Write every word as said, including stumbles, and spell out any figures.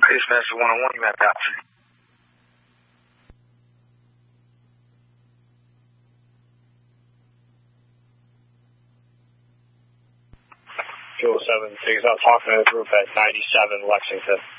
Pacemaster one oh one, you have got. two oh seven, Six, I'm talking to the group at ninety-seven Lexington.